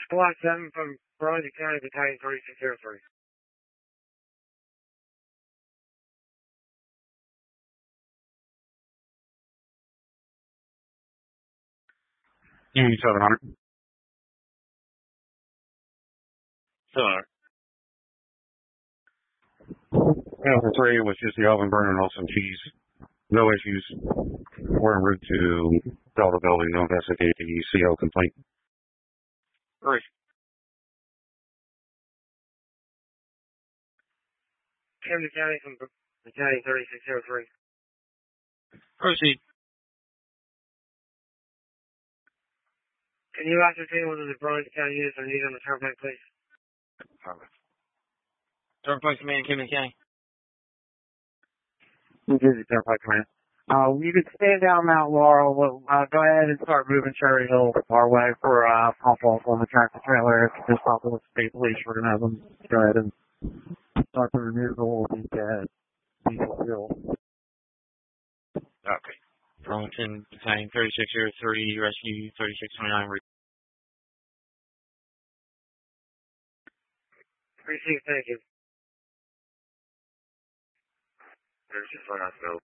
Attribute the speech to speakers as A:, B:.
A: Squad 7 from Burlington County, Battalion 3603.
B: Union 700.
A: Sorry.
B: Alpha 3 was just the oven burner and also some cheese. No issues. We're en route to Delta Building to investigate the CO complaint.
A: Great. Camden County from Battalion 3603.
C: Proceed.
A: Can you ascertain whether the Burlington County units are needed on the turnpike, please?
C: Turnpike Command, Camden County.
B: New Jersey Turnpike Command.
D: You can stand down Mount Laurel. Go ahead and start moving Cherry Hill our way for pump off on the tractor trailer. It's just off of the state police. We're going to have them go ahead and start the removal of the diesel fuel.
C: Okay. Burlington Battalion 3603, Rescue 3629.
A: Received, thank you. 3629.